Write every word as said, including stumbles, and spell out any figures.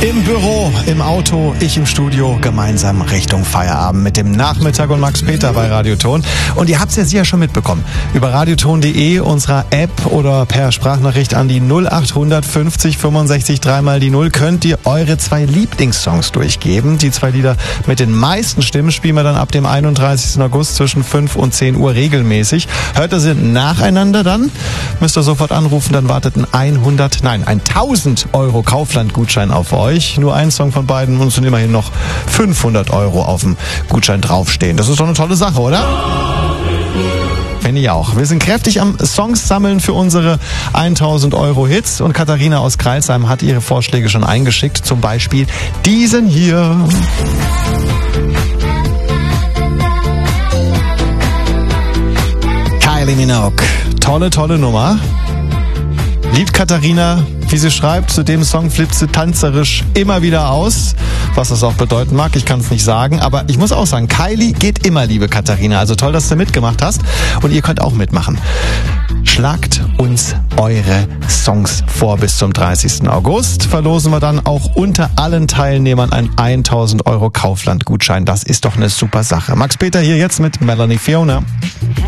Im Büro, im Auto, ich im Studio, gemeinsam Richtung Feierabend mit dem Nachmittag und Max Peter bei Radioton. Und ihr habt es ja sicher schon mitbekommen. Über radioton punkt de, unserer App oder per Sprachnachricht an die null achthundert fünfzig fünfundsechzig dreimal die Null könnt ihr eure zwei Lieblingssongs durchgeben. Die zwei Lieder mit den meisten Stimmen spielen wir dann ab dem einunddreißigsten August zwischen fünf und zehn Uhr regelmäßig. Hört ihr sie nacheinander dann? Müsst ihr sofort anrufen, dann wartet ein hundert, nein, ein tausend Euro Kaufland-Gutschein auf euch. Nur ein Song von beiden und es sind immerhin noch fünfhundert Euro auf dem Gutschein draufstehen. Das ist doch eine tolle Sache, oder? Finde ich auch. Wir sind kräftig am Songs sammeln für unsere tausend Euro Hits und Katharina aus Crailsheim hat ihre Vorschläge schon eingeschickt. Zum Beispiel diesen hier. Kylie Minogue. Tolle, tolle Nummer. Liebt Katharina, wie sie schreibt, zu dem Song flippt sie tanzerisch immer wieder aus. Was das auch bedeuten mag, ich kann es nicht sagen. Aber ich muss auch sagen, Kylie geht immer, liebe Katharina. Also toll, dass du mitgemacht hast. Und ihr könnt auch mitmachen. Schlagt uns eure Songs vor bis zum dreißigsten August. Verlosen wir dann auch unter allen Teilnehmern einen tausend Euro Kaufland-Gutschein. Das ist doch eine super Sache. Max Peter hier jetzt mit Melanie Fiona.